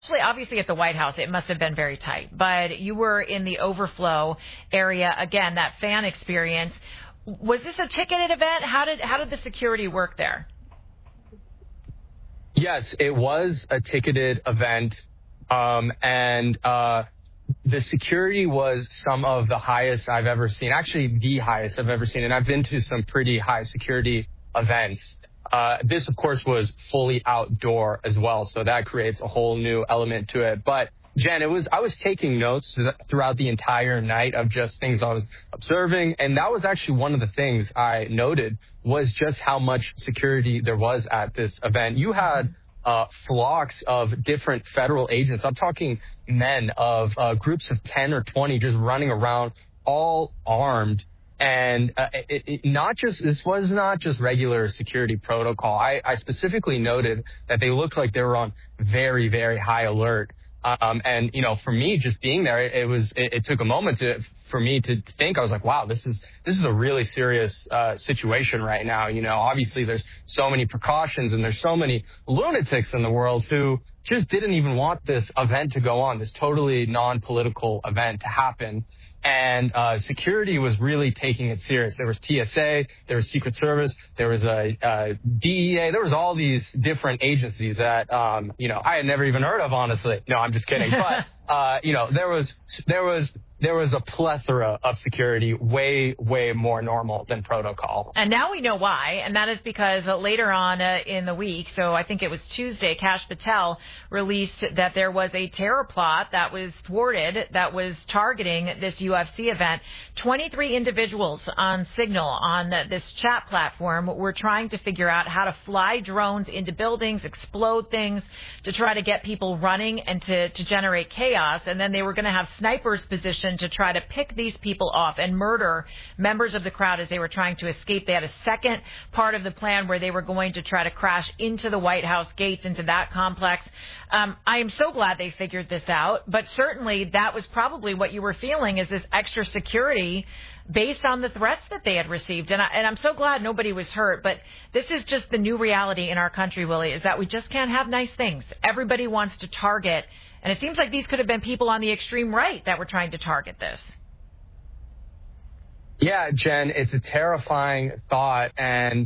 Actually, obviously at the White House, it must have been very tight, but you were in the overflow area. Again, that fan experience. Was this a ticketed event? How did the security work there? Yes, it was a ticketed event. The security was some of the highest I've ever seen, actually the highest I've ever seen. And I've been to some pretty high security events. This, of course, was fully outdoor as well, so that creates a whole new element to it. But Jen, I was taking notes throughout the entire night of just things I was observing, and that was actually one of the things I noted was just how much security there was at this event. You had flocks of different federal agents. I'm talking men of groups of 10 or 20 just running around, all armed. And this was not just regular security protocol. I specifically noted that they looked like they were on very, very high alert. And for me, just being there, it took a moment for me to think. I was like, wow, this is a really serious situation right now. Obviously there's so many precautions and there's so many lunatics in the world who just didn't even want this event to go on, this totally non-political event to happen. And security was really taking it serious. There was TSA, there was Secret Service, there was a DEA, there was all these different agencies that I had never even heard of, honestly. No, I'm just kidding. But there was a plethora of security, way, way more normal than protocol. And now we know why, and that is because later on in the week, so I think it was Tuesday, Kash Patel released that there was a terror plot that was thwarted that was targeting this UFC event. 23 individuals on Signal on this chat platform were trying to figure out how to fly drones into buildings, explode things, to try to get people running and to generate chaos. And then they were going to have snipers positioned to try to pick these people off and murder members of the crowd as they were trying to escape. They had a second part of the plan where they were going to try to crash into the White House gates, into that complex. I am so glad they figured this out, but certainly that was probably what you were feeling, is this extra security based on the threats that they had received. And I'm so glad nobody was hurt, but this is just the new reality in our country, Willie, is that we just can't have nice things. Everybody wants to target. And it seems like these could have been people on the extreme right that were trying to target this. Yeah, Jen, it's a terrifying thought. And,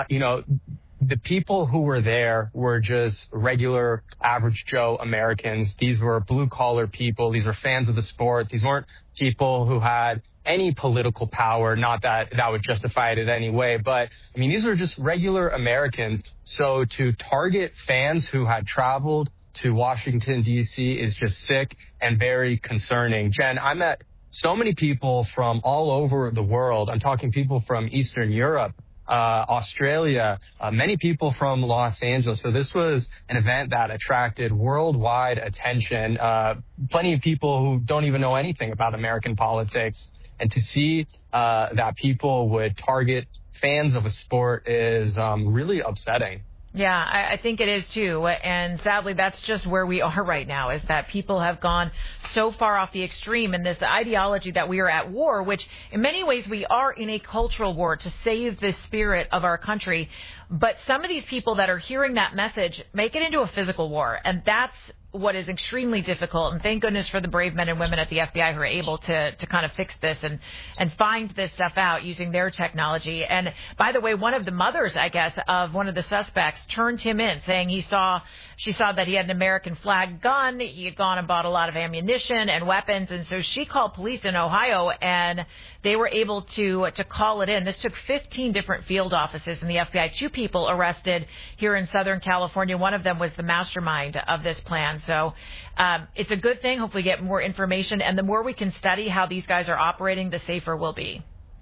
the people who were there were just regular, average Joe Americans. These were blue-collar people. These were fans of the sport. These weren't people who had any political power, not that would justify it in any way. But, these were just regular Americans. So to target fans who had traveled to Washington, D.C. is just sick and very concerning. Jen, I met so many people from all over the world. I'm talking people from Eastern Europe, Australia, many people from Los Angeles. So this was an event that attracted worldwide attention. Plenty of people who don't even know anything about American politics. And to see that people would target fans of a sport is really upsetting. Yeah, I think it is too. And sadly, that's just where we are right now, is that people have gone so far off the extreme in this ideology that we are at war, which in many ways we are in a cultural war to save the spirit of our country. But some of these people that are hearing that message make it into a physical war. And that's what is extremely difficult. And thank goodness for the brave men and women at the FBI who are able to kind of fix this and find this stuff out using their technology. And by the way, one of the mothers, I guess, of one of the suspects turned him in, saying she saw that he had an American flag gun. He had gone and bought a lot of ammunition and weapons. And so she called police in Ohio, and they were able to call it in. This took 15 different field offices in the FBI. 2 people arrested here in Southern California. One of them was the mastermind of this plan. So it's a good thing. Hopefully get more information. And the more we can study how these guys are operating, the safer we'll be.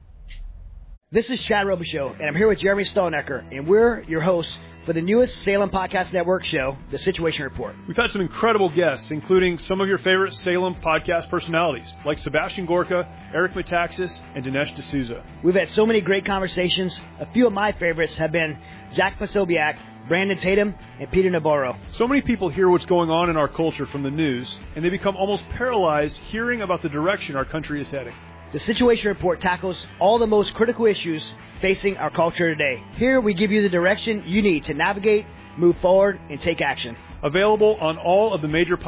This is Chad Robichaux, and I'm here with Jeremy Stalnecker, and we're your hosts for the newest Salem Podcast Network show, The Situation Report. We've had some incredible guests, including some of your favorite Salem podcast personalities, like Sebastian Gorka, Eric Metaxas, and Dinesh D'Souza. We've had so many great conversations. A few of my favorites have been Jack Posobiec, Brandon Tatum, and Peter Navarro. So many people hear what's going on in our culture from the news, and they become almost paralyzed hearing about the direction our country is heading. The Situation Report tackles all the most critical issues facing our culture today. Here we give you the direction you need to navigate, move forward, and take action. Available on all of the major